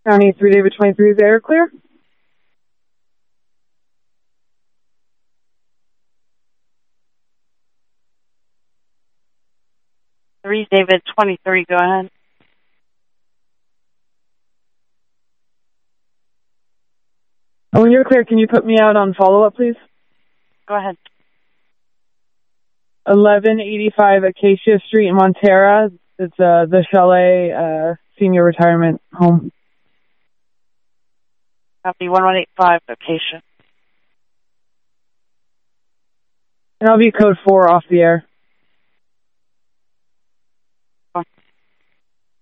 County 3 David 23 is air clear. Three David 23, go ahead. When you're clear, can you put me out on follow-up, please? Go ahead. 1185 Acacia Street in Montera. It's the Chalet Senior Retirement Home. Copy 1185 Acacia. And I'll be code 4 off the air.